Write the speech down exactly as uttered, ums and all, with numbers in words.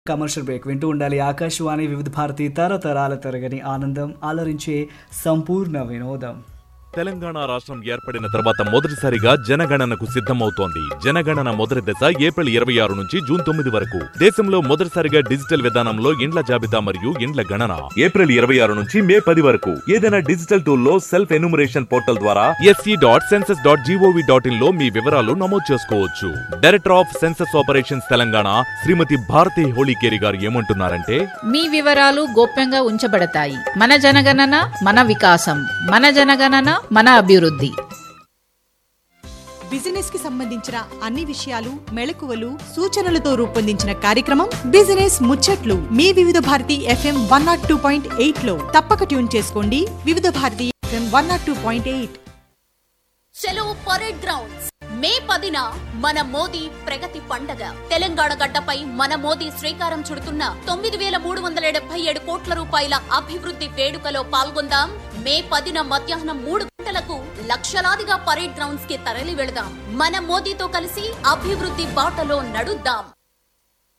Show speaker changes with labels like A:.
A: Commercial break వింటూ ఉండాలి. ఆకాశవాణి వివిధ భారతి తరతరాల తరగని ఆనందం అలరించే సంపూర్ణ వినోదం.
B: తెలంగాణ రాష్ట్రం ఏర్పడిన తర్వాత మొదటిసారిగా జనగణనకు సిద్ధమవుతోంది. జనగణన మొదటి దశ ఏప్రిల్ ఇరవై ఆరు నుంచి జూన్ తొమ్మిది వరకు. దేశంలో మొదటిసారిగా డిజిటల్ విధానంలో ఇండ్ల జాబితా మరియు ఇండ్ల గణన ఏప్రిల్ ఇరవై ఆరు నుంచి మే పది వరకు. ఏదైనా డిజిటల్ టూల్ లో సెల్ఫ్ ఎన్యూమరేషన్ పోర్టల్ ద్వారా SC dot census dot GOV dot in లో మీ వివరాలు నమోదు చేసుకోవచ్చు. Director of census operations Telangana శ్రీమతి భారతి హోళీకేరి గారు ఏమంటున్నారంటే,
C: మీ వివరాలు గోప్యంగా ఉంచబడతాయి. మన జనగణన మన వికాసం, మన జనగణన మన అభివృద్ధి.
D: బిజినెస్ కి సంబంధించిన అన్ని విషయాలు, మెళకువలు, సూచనలతో రూపొందించిన కార్యక్రమం బిజినెస్ ముచ్చట్లు మీ వివిధ Bharati FM one not two point eight లో తప్పక ట్యూన్ చేసుకోండి. వివిధ Bharati FM one not two point eight.
E: చలో పరేడ్ గ్రౌండ్స్ మే పదిన మన మోదీ ప్రగతి పండగ. తెలంగాణ గడ్డపై మన మోదీ శ్రీకారం చుడుతున్న తొమ్మిది వేల మూడు వందల డెబ్బై ఏడు కోట్ల రూపాయల అభివృద్ధి వేడుకలో పాల్గొందాం. మే పదిన మధ్యాహ్నం మూడు గంటలకు లక్షలాదిగా పరేడ్ గ్రౌండ్స్ కి తరలి వెళదాం. మన మోదీతో కలిసి అభివృద్ధి బాటలో నడుద్దాం.